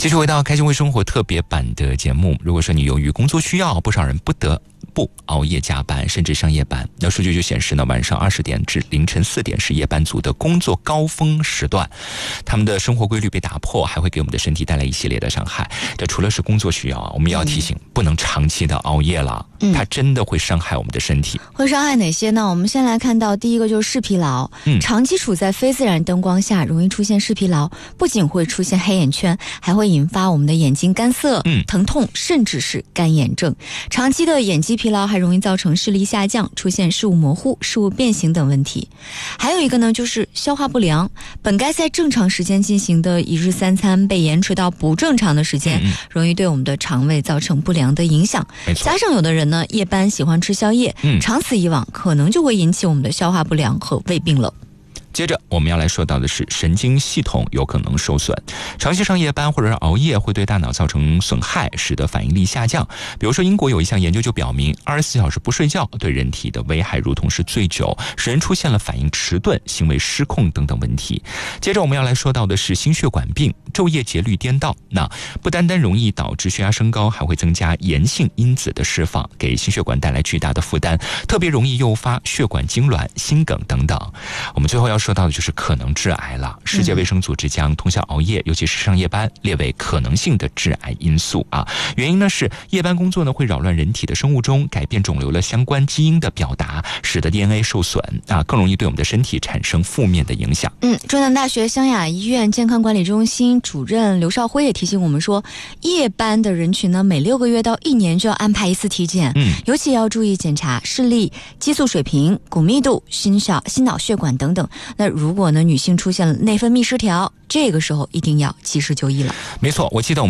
继续回到开心微生活特别版的节目。如果说你由于工作需要，不少人不得不熬夜加班，甚至上夜班，那数据就显示呢，晚上20点至凌晨4点是夜班族的工作高峰时段，他们的生活规律被打破，还会给我们的身体带来一系列的伤害。这除了是工作需要啊，我们也要提醒，不能长期的熬夜了，它真的会伤害我们的身体。 会伤害哪些呢？我们先来看到第一个就是视疲劳，长期处在非自然灯光下，容易出现视疲劳，不仅会出现黑眼圈，还会引发我们的眼睛干涩、疼痛，甚至是干眼症。长期的眼肌疲劳还容易造成视力下降，出现视物模糊、视物变形等问题。还有一个呢，就是消化不良，本该在正常时间进行的一日三餐被延迟到不正常的时间，容易对我们的肠胃造成不良的影响。加上有的人呢，夜班喜欢吃宵夜，长此以往可能就会引起我们的消化不良和胃病了。 接着我们要来说到的是神经系统有可能受损，长期上夜班或者是熬夜会对大脑造成损害，使得反应力下降。比如说英国有一项研究就表明，24小时不睡觉对人体的危害如同是醉酒，使人出现了反应迟钝、行为失控等等问题。接着我们要来说到的是心血管病，昼夜节律颠倒，那不单单容易导致血压升高，还会增加炎性因子的释放，给心血管带来巨大的负担，特别容易诱发血管痉挛、心梗等等。我们最后要说到的就是可能致癌了。世界卫生组织将通宵熬夜，尤其是上夜班列为可能性的致癌因素啊。原因呢是夜班工作呢会扰乱人体的生物钟，改变肿瘤的相关基因的表达，使得 DNA 受损啊，更容易对我们的身体产生负面的影响。 中南大学湘雅医院健康管理中心主任刘少辉也提醒我们说，夜班的人群呢，每6个月到1年就要安排一次体检，尤其要注意检查视力、激素水平、骨密度、心脑血管等等。那如果呢女性出现了内分泌失调，这个时候一定要及时就医了。 没错，我记得